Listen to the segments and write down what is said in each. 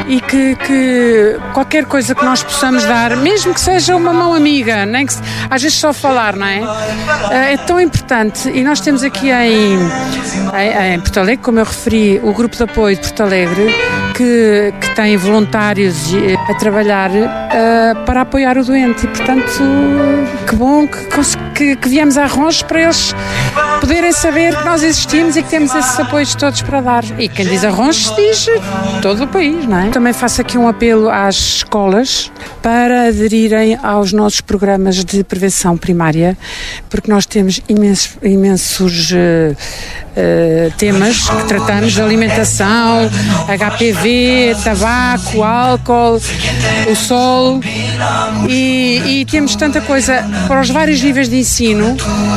e que qualquer coisa que nós possamos dar, mesmo que seja uma mão amiga, nem que às vezes só falar, não é? É tão importante. E nós temos aqui em Porto Alegre, como eu referi, o grupo de apoio de Porto Alegre, que tem voluntários a trabalhar para apoiar o doente. E, portanto, que bom que viemos a Arronches para eles poderem saber que nós existimos e que temos esses apoios todos para dar. E quem diz Arronches diz todo o país, não é? Também faço aqui um apelo às escolas para aderirem aos nossos programas de prevenção primária, porque nós temos imensos temas que tratamos de alimentação, HPV, tabaco, álcool, o sol e temos tanta coisa para os vários níveis de ensino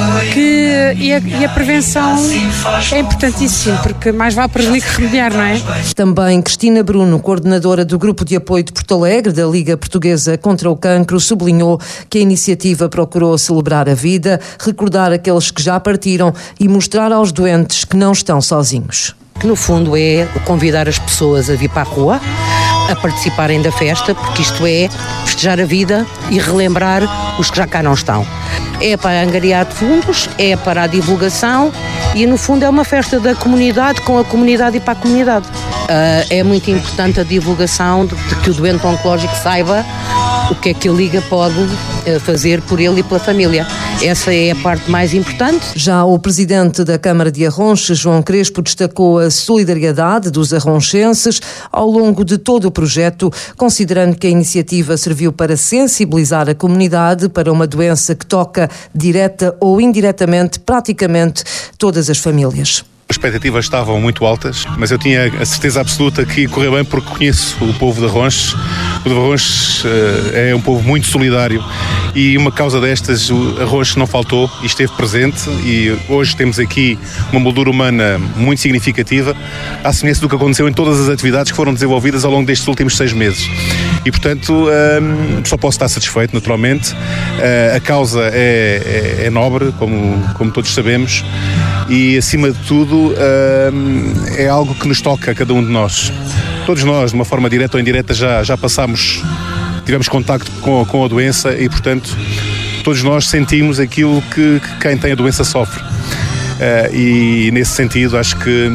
e a prevenção é importantíssimo, porque mais vale prevenir que remediar, não é? Também Cristina Bruno, coordenadora do Grupo de Apoio de Porto Alegre, da Liga Portuguesa contra o Cancro, sublinhou que a iniciativa procurou celebrar a vida, recordar aqueles que já partiram e mostrar aos doentes que não estão sozinhos. Que no fundo é convidar as pessoas a vir para a rua, a participarem da festa, porque isto é festejar a vida e relembrar os que já cá não estão. É para angariar fundos, é para a divulgação e no fundo é uma festa da comunidade, com a comunidade e para a comunidade. É muito importante a divulgação de que o doente oncológico saiba o que é que a Liga pode fazer por ele e pela família. Essa é a parte mais importante. Já o presidente da Câmara de Arronches, João Crespo, destacou a solidariedade dos arronchenses ao longo de todo o projeto, considerando que a iniciativa serviu para sensibilizar a comunidade para uma doença que toca direta ou indiretamente praticamente todas as famílias. As expectativas estavam muito altas, mas eu tinha a certeza absoluta que ia correr bem porque conheço o povo de Arronches. O de Arronches é um povo muito solidário e uma causa destas, o Arronches não faltou e esteve presente e hoje temos aqui uma moldura humana muito significativa, à semelhança do que aconteceu em todas as atividades que foram desenvolvidas ao longo destes últimos 6 meses. E, portanto, só posso estar satisfeito, naturalmente. A causa é nobre, como todos sabemos, e, acima de tudo, é algo que nos toca a cada um de nós. Todos nós, de uma forma direta ou indireta, já tivemos contacto com a doença e, portanto, todos nós sentimos aquilo que quem tem a doença sofre. E, nesse sentido, acho que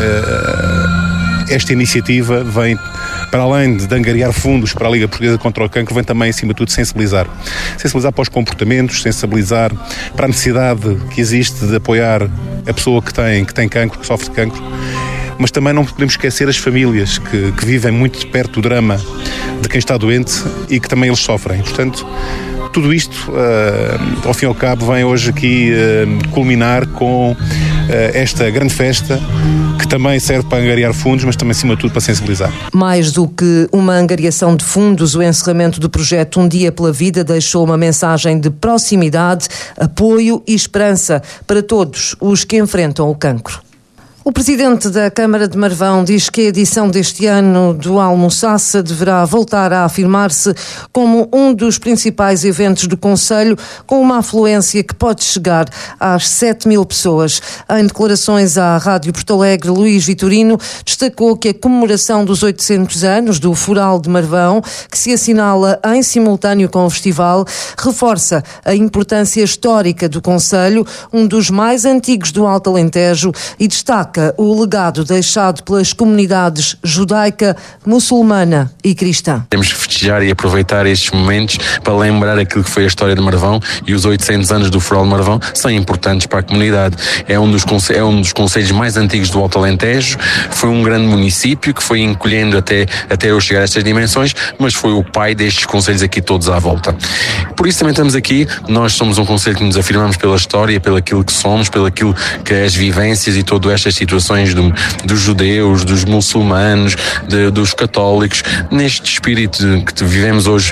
esta iniciativa vem, para além de angariar fundos para a Liga Portuguesa contra o Cancro, vem também, acima de tudo, sensibilizar para os comportamentos, sensibilizar para a necessidade que existe de apoiar a pessoa que tem cancro, que sofre de cancro, mas também não podemos esquecer as famílias que vivem muito de perto do drama de quem está doente e que também eles sofrem. Portanto, tudo isto, ao fim e ao cabo, vem hoje aqui culminar com esta grande festa, que também serve para angariar fundos, mas também, acima de tudo, para sensibilizar. Mais do que uma angariação de fundos, o encerramento do projeto Um Dia pela Vida deixou uma mensagem de proximidade, apoio e esperança para todos os que enfrentam o cancro. O presidente da Câmara de Marvão diz que a edição deste ano do Almoçaça deverá voltar a afirmar-se como um dos principais eventos do Concelho, com uma afluência que pode chegar às 7.000 pessoas. Em declarações à Rádio Porto Alegre, Luís Vitorino destacou que a comemoração dos 800 anos do Foral de Marvão, que se assinala em simultâneo com o festival, reforça a importância histórica do Concelho, um dos mais antigos do Alto Alentejo, e destaca o legado deixado pelas comunidades judaica, muçulmana e cristã. Temos de festejar e aproveitar estes momentos para lembrar aquilo que foi a história de Marvão, e os 800 anos do Foral de Marvão são importantes para a comunidade. É um dos concelhos mais antigos do Alto Alentejo, foi um grande município que foi encolhendo até eu chegar a estas dimensões, mas foi o pai destes concelhos aqui todos à volta. Por isso também estamos aqui. Nós somos um concelho que nos afirmamos pela história, pelo aquilo que somos, pelo aquilo que é as vivências e todas estas situações dos judeus, dos muçulmanos, dos católicos, neste espírito que vivemos hoje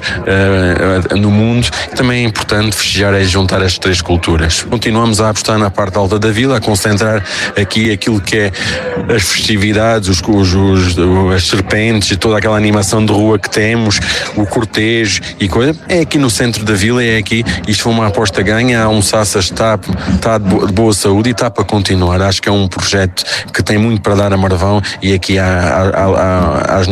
no mundo. Também é importante festejar e juntar as três culturas. Continuamos a apostar na parte alta da vila, a concentrar aqui aquilo que é as festividades, as serpentes e toda aquela animação de rua que temos, o cortejo e coisa. É aqui no centro da vila, é aqui. Isto foi uma aposta ganha. A Almoçaça está de boa saúde e está para continuar. Acho que é um projeto que tem muito para dar a Marvão, e aqui às